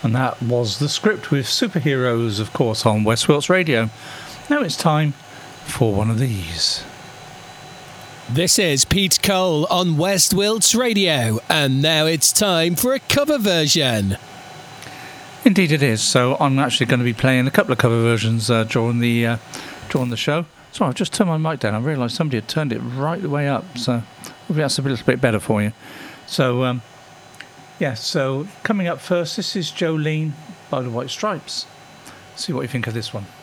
And that was The Script with Superheroes, of course, on West Wilts Radio. Now it's time for one of these. This is Pete Cole on West Wilts Radio, and now it's time for a cover version. Indeed it is. So I'm actually going to be playing a couple of cover versions during the show. Sorry, I've just turned my mic down. I realised somebody had turned it right the way up, so hopefully that's a little bit better for you. So, so coming up first, this is Jolene by the White Stripes. See what you think of this one.